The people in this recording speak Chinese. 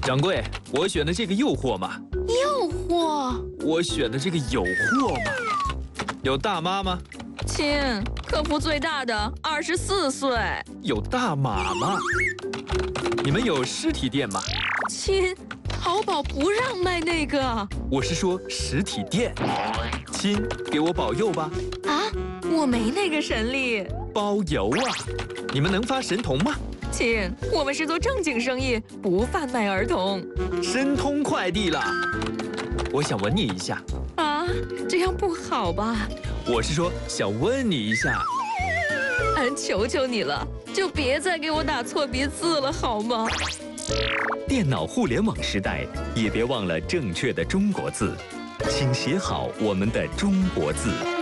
掌柜，我选的这个诱惑吗？ 诱惑？ 我选的这个有货吗？有大妈吗？ 亲，客服最大的24岁。 有大码吗？你们有实体店吗？ 亲，淘宝不让卖那个。 我是说实体店。亲，给我保佑吧。 啊，我没那个神力。 包邮啊！你们能发神童吗？ 亲，我们是做正经生意，不贩卖儿童。 申通快递啦！我想吻你一下。 啊，这样不好吧？ 我是说想问你一下。 俺求求你了，就别再给我打错别字了，好吗？ 电脑互联网时代，也别忘了正确的中国字，请写好我们的中国字。